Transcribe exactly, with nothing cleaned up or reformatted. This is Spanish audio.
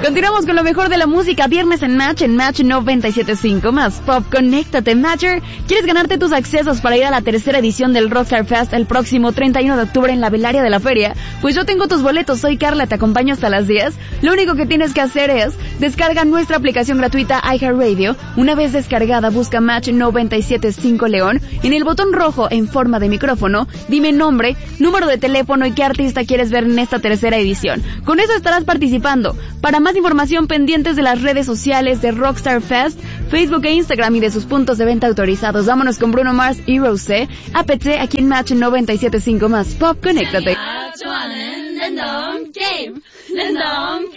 Continuamos con lo mejor de la música. Viernes en Match, en Match noventa y siete punto cinco más Pop. Conéctate, Matcher. ¿Quieres ganarte tus accesos para ir a la tercera edición del Rockstar Fest el próximo treinta y uno de octubre en la Velaria de la Feria? Pues yo tengo tus boletos. Soy Carla, te acompaño hasta las diez. Lo único que tienes que hacer es descarga nuestra aplicación gratuita iHeartRadio. Una vez descargada, busca Match noventa y siete punto cinco León. En el botón rojo en forma de micrófono, dime nombre, número de teléfono y qué artista quieres ver en esta tercera edición. Con eso estarás participando. Para más información, pendientes de las redes sociales de Rockstar Fest, Facebook e Instagram y de sus puntos de venta autorizados. Vámonos con Bruno Mars y Rosé. A P T aquí en Match noventa y siete punto cinco más Pop. Conéctate.